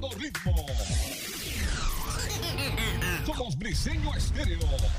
Ritmo. Somos Briseño Estéreo.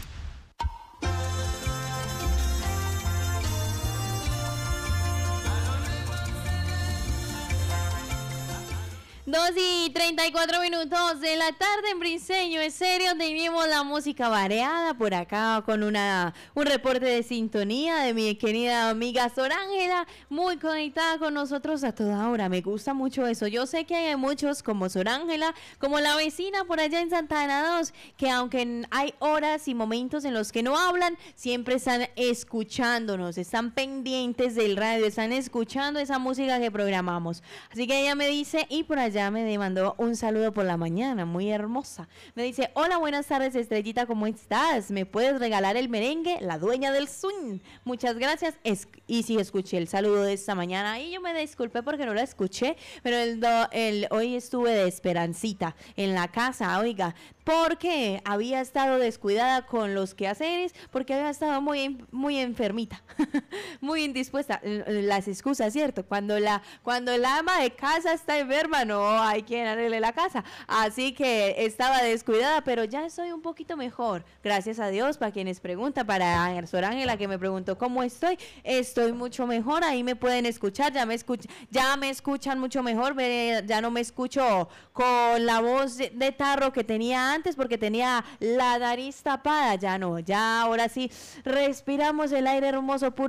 2:34 de la tarde en Briseño Estéreo. Tenemos la música variada por acá con un reporte de sintonía de mi querida amiga Sorángela, muy conectada con nosotros a toda hora. Me gusta mucho eso. Yo sé que hay muchos como Sorángela, como la vecina por allá en Santa Ana 2, que aunque hay horas y momentos en los que no hablan, siempre están escuchándonos, están pendientes del radio, están escuchando esa música que programamos. Así que ella me dice, y por allá me mandó un saludo por la mañana, muy hermosa. Me dice, hola, buenas tardes, Estrellita, ¿cómo estás? ¿Me puedes regalar el merengue? La dueña del swing. Muchas gracias. Y sí, escuché el saludo de esta mañana y yo me disculpé porque no la escuché, pero hoy estuve de Esperancita en la casa, oiga, porque había estado descuidada con los quehaceres, porque había estado muy enfermita, muy indispuesta. Las excusas, ¿cierto? Cuando la ama de casa está enferma, no hay quien arregle la casa. Así que estaba descuidada, pero ya estoy un poquito mejor. Gracias a Dios, para quienes preguntan, para Sorángela que me preguntó cómo estoy mucho mejor. Ahí me pueden escuchar, ya me escuchan mucho mejor. Ya no me escucho con la voz de tarro que tenía antes, porque tenía la nariz tapada. Ya no, ya ahora sí respiramos el aire hermoso y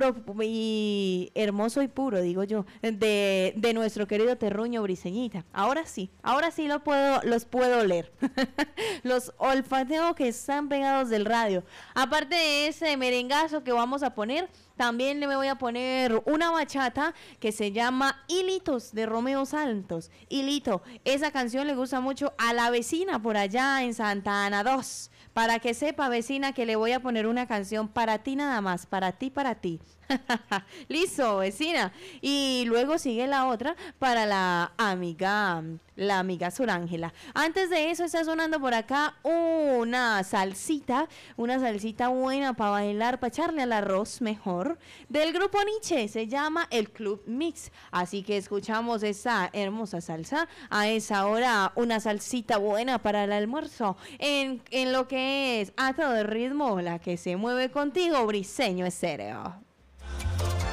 puro, digo yo, de nuestro querido terruño briseñita. Ahora sí los puedo oler. Los olfateo que están pegados del radio. Aparte de ese merengazo que vamos a poner, también le voy a poner una bachata que se llama Hilitos, de Romeo Santos. Hilito, esa canción le gusta mucho a la vecina por allá en Santa Ana 2. Para que sepa, vecina, que le voy a poner una canción para ti nada más, para ti. Listo, vecina. Y luego sigue la otra para la amiga Sorángela. Antes de eso está sonando por acá una salsita buena para bailar, para echarle al arroz mejor, del grupo Nietzsche. Se llama el Club Mix. Así que escuchamos esa hermosa salsa a esa hora, una salsita buena para el almuerzo, en lo que es a todo el ritmo, la que se mueve contigo, Briseño Estéreo.